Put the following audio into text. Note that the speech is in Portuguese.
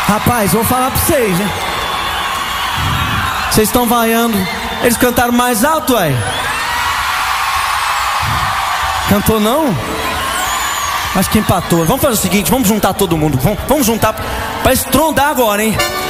Rapaz, vou falar pra vocês, hein? Vocês estão vaiando. Eles cantaram mais alto, ué. Cantou não? Acho que empatou. Vamos fazer o seguinte, vamos juntar todo mundo. Vamos juntar pra estrondar agora, hein?